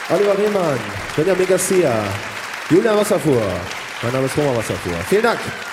Oliver Rehmann, Benjamin Garcia, Julia Wasserfuhr. Mein Name ist Roman Wasserfuhr. Vielen Dank.